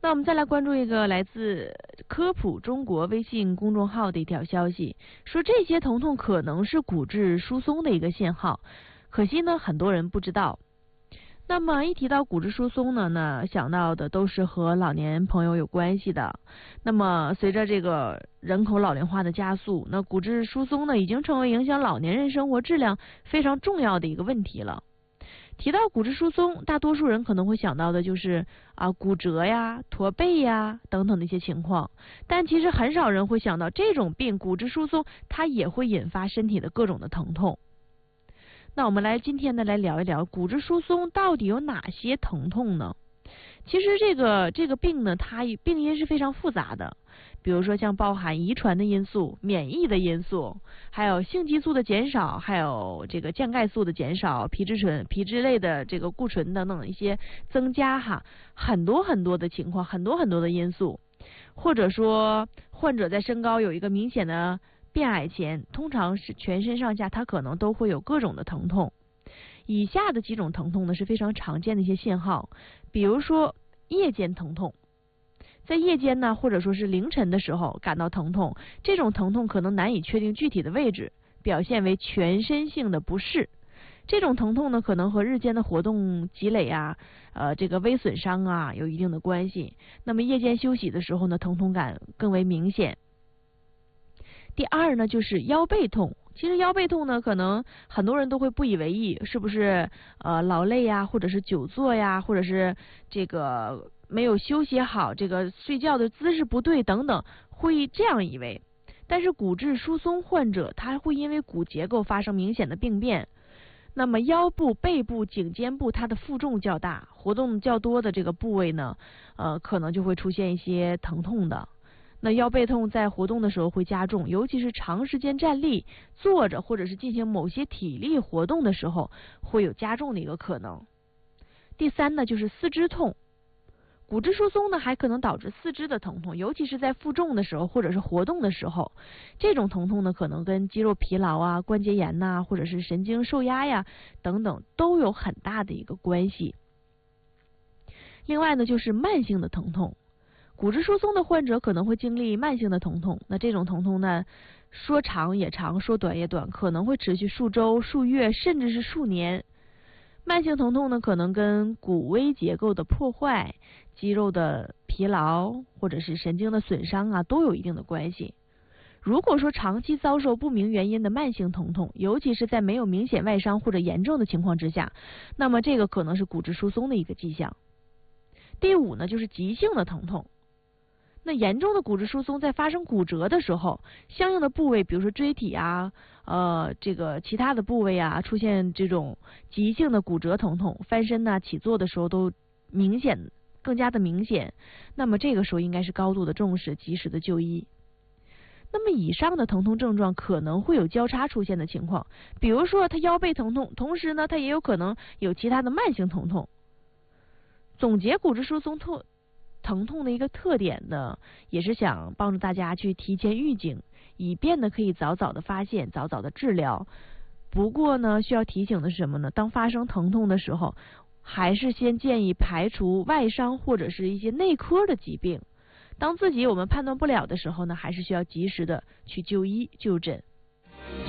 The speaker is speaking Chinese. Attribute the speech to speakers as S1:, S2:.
S1: 那我们再来关注一个来自科普中国微信公众号的一条消息，说这些疼痛可能是骨质疏松的一个信号，可惜呢很多人不知道。那么一提到骨质疏松呢，那想到的都是和老年朋友有关系的。那么随着这个人口老龄化的加速，那骨质疏松呢已经成为影响老年人生活质量非常重要的一个问题了。提到骨质疏松，大多数人可能会想到的就是骨折呀、驼背呀等等的一些情况，但其实很少人会想到这种病骨质疏松它也会引发身体的各种的疼痛。那我们今天呢来聊一聊骨质疏松到底有哪些疼痛呢？其实这个病呢，它病因是非常复杂的，比如说像包含遗传的因素、免疫的因素，还有性激素的减少，还有这个降钙素的减少、皮质类的这个固醇等等一些增加很多很多的情况，很多很多的因素，或者说患者在身高有一个明显的变矮前，通常是全身上下它可能都会有各种的疼痛。以下的几种疼痛呢是非常常见的一些信号，比如说夜间疼痛，在夜间呢或者说是凌晨的时候感到疼痛，这种疼痛可能难以确定具体的位置，表现为全身性的不适。这种疼痛呢可能和日间的活动积累这个微损伤有一定的关系。那么夜间休息的时候呢，疼痛感更为明显。第二呢就是腰背痛，其实腰背痛呢可能很多人都会不以为意，是不是劳累或者是久坐或者是这个没有休息好，这个睡觉的姿势不对等等，会这样以为。但是骨质疏松患者他会因为骨结构发生明显的病变，那么腰部、背部、颈肩部它的负重较大，活动较多的这个部位呢可能就会出现一些疼痛的。那腰背痛在活动的时候会加重，尤其是长时间站立、坐着或者是进行某些体力活动的时候会有加重的一个可能。第三呢就是四肢痛，骨质疏松呢还可能导致四肢的疼痛，尤其是在负重的时候或者是活动的时候，这种疼痛呢可能跟肌肉疲劳关节炎或者是神经受压等等都有很大的一个关系。另外呢就是慢性的疼痛，骨质疏松的患者可能会经历慢性的疼痛，那这种疼痛呢说长也长，说短也短，可能会持续数周、数月甚至是数年。慢性疼痛呢可能跟骨微结构的破坏、肌肉的疲劳或者是神经的损伤都有一定的关系。如果说长期遭受不明原因的慢性疼痛，尤其是在没有明显外伤或者炎症的情况之下，那么这个可能是骨质疏松的一个迹象。第五呢就是急性的疼痛，那严重的骨质疏松在发生骨折的时候，相应的部位比如说椎体这个其他的部位出现这种急性的骨折疼痛，翻身起坐的时候都更加的明显，那么这个时候应该是高度的重视，及时的就医。那么以上的疼痛症状可能会有交叉出现的情况，比如说他腰背疼痛，同时呢他也有可能有其他的慢性疼痛。总结骨质疏松疼痛的一个特点呢，也是想帮助大家去提前预警，以便呢可以早早的发现、早早的治疗。不过呢，需要提醒的是什么呢？当发生疼痛的时候，还是先建议排除外伤或者是一些内科的疾病。当我们判断不了的时候呢，还是需要及时的去就医就诊。